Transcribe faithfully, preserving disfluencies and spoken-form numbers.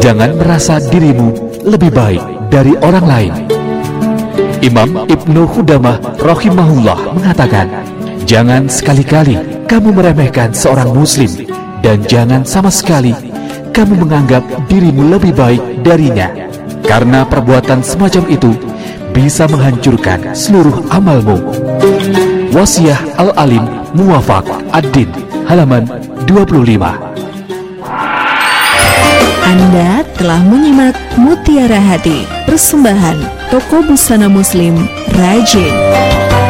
jangan merasa dirimu lebih baik dari orang lain. Imam Ibnu Qudamah rahimahullah mengatakan, jangan sekali-kali kamu meremehkan seorang muslim, dan jangan sama sekali kamu menganggap dirimu lebih baik darinya, karena perbuatan semacam itu bisa menghancurkan seluruh amalmu. Wasiah Al-Alim Muwafaq Ad-Din, halaman dua puluh lima. Anda telah menyimak Mutiara Hati, persembahan Toko Busana Muslim Rajin.